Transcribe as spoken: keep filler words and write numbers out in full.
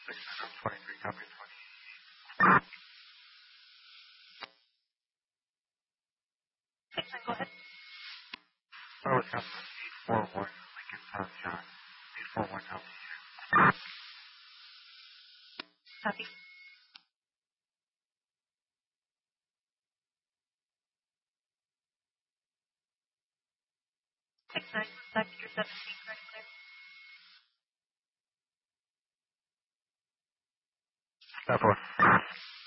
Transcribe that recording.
six nine twenty-three, copy twenty. Six nine, go ahead. Oh, it's up eight four one, Lincoln Sunshine. eight four one altitude. Copy. Six nine, sector seventeen, ready clear. Stop one.